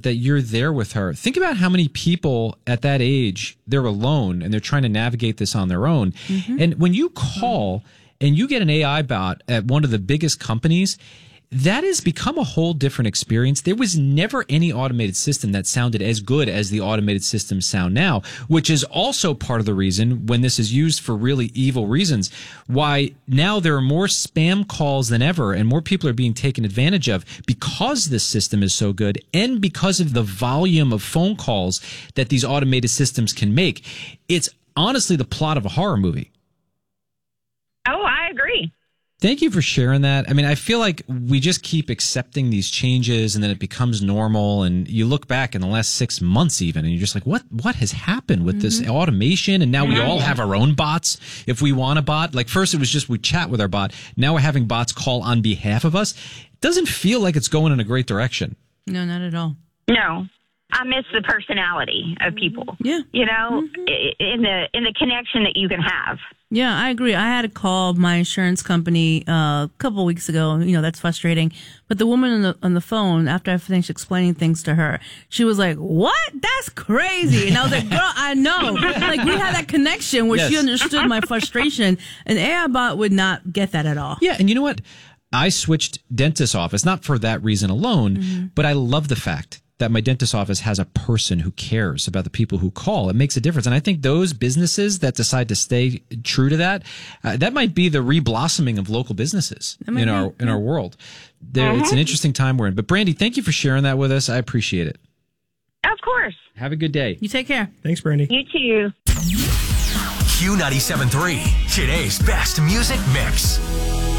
that you're there with her. Think about how many people at that age, they're alone and they're trying to navigate this on their own. And when you call and you get an AI bot at one of the biggest companies, that has become a whole different experience. There was never any automated system that sounded as good as the automated systems sound now, which is also part of the reason, when this is used for really evil reasons, why now there are more spam calls than ever and more people are being taken advantage of because this system is so good and because of the volume of phone calls that these automated systems can make. It's honestly the plot of a horror movie. Oh, I agree. Thank you for sharing that. I mean, I feel like we just keep accepting these changes and then it becomes normal. And you look back in the last 6 months even, and you're just like, what has happened with this automation? And now we all have our own bots. If we want a bot, like first it was just we chat with our bot. Now we're having bots call on behalf of us. It doesn't feel like it's going in a great direction. No, not at all. No. I miss the personality of people. Yeah. You know, in the connection that you can have. Yeah, I agree. I had to call my insurance company a couple of weeks ago. You know, that's frustrating. But the woman on the phone, after I finished explaining things to her, she was like, "What? That's crazy." And I was like, "Girl, I know." Like, we had that connection where she understood my frustration. An AI bot would not get that at all. Yeah, and you know what? I switched dentist office, not for that reason alone, but I love the fact that my dentist office has a person who cares about the people who call. It makes a difference. And I think those businesses that decide to stay true to that, that might be the reblossoming of local businesses in our world. It's an interesting time we're in. But Brandy, thank you for sharing that with us. I appreciate it. Of course. Have a good day. You take care. Thanks, Brandy. You too. Q97.3, today's best music mix.